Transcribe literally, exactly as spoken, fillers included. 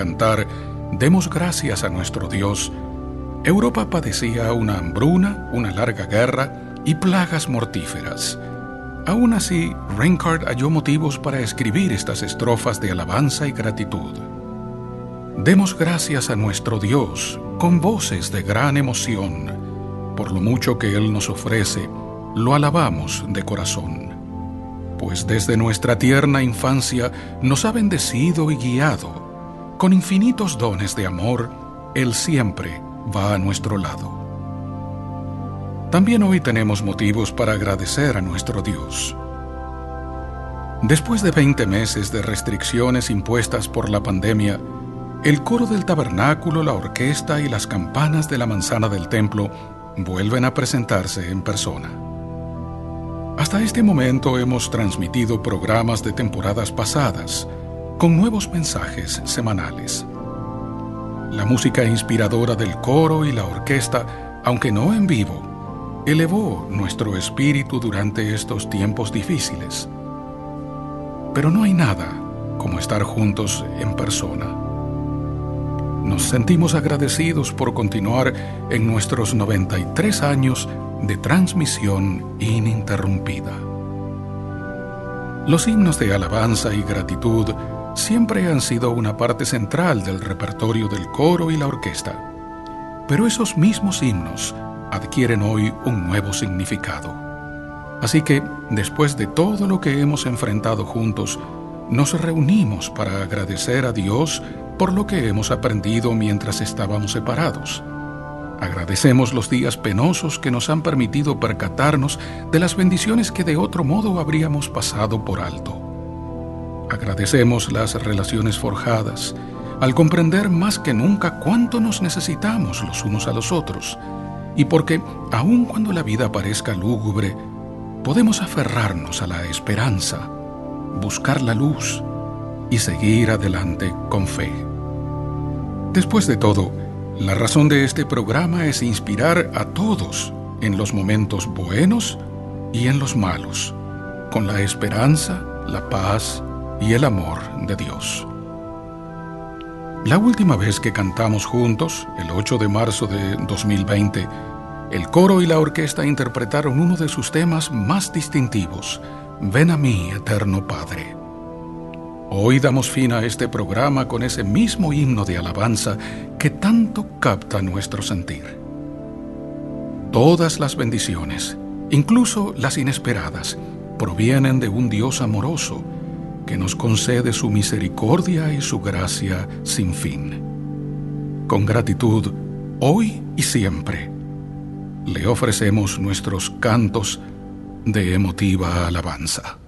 cantar «Demos gracias a nuestro Dios», Europa padecía una hambruna, una larga guerra y plagas mortíferas. Aún así, Reinhardt halló motivos para escribir estas estrofas de alabanza y gratitud. Demos gracias a nuestro Dios con voces de gran emoción. Por lo mucho que Él nos ofrece, lo alabamos de corazón. Pues desde nuestra tierna infancia nos ha bendecido y guiado. Con infinitos dones de amor, Él siempre va a nuestro lado. También hoy tenemos motivos para agradecer a nuestro Dios. Después de veinte meses de restricciones impuestas por la pandemia, el coro del tabernáculo, la orquesta y las campanas de la manzana del templo vuelven a presentarse en persona. Hasta este momento hemos transmitido programas de temporadas pasadas, con nuevos mensajes semanales. La música inspiradora del coro y la orquesta, aunque no en vivo, elevó nuestro espíritu durante estos tiempos difíciles. Pero no hay nada como estar juntos en persona. Nos sentimos agradecidos por continuar en nuestros noventa y tres años de transmisión ininterrumpida. Los himnos de alabanza y gratitud siempre han sido una parte central del repertorio del coro y la orquesta. Pero esos mismos himnos adquieren hoy un nuevo significado. Así que, después de todo lo que hemos enfrentado juntos, nos reunimos para agradecer a Dios por lo que hemos aprendido mientras estábamos separados. Agradecemos los días penosos que nos han permitido percatarnos de las bendiciones que de otro modo habríamos pasado por alto. Agradecemos las relaciones forjadas, al comprender más que nunca cuánto nos necesitamos los unos a los otros, y porque, aun cuando la vida parezca lúgubre, podemos aferrarnos a la esperanza, buscar la luz y seguir adelante con fe. Después de todo, la razón de este programa es inspirar a todos en los momentos buenos y en los malos, con la esperanza, la paz y el amor de Dios. La última vez que cantamos juntos, el ocho de marzo de dos mil veinte, el coro y la orquesta interpretaron uno de sus temas más distintivos, Ven a mí, eterno Padre. Hoy damos fin a este programa con ese mismo himno de alabanza que tanto capta nuestro sentir. Todas las bendiciones, incluso las inesperadas, provienen de un Dios amoroso que nos concede su misericordia y su gracia sin fin. Con gratitud, hoy y siempre, le ofrecemos nuestros cantos de emotiva alabanza.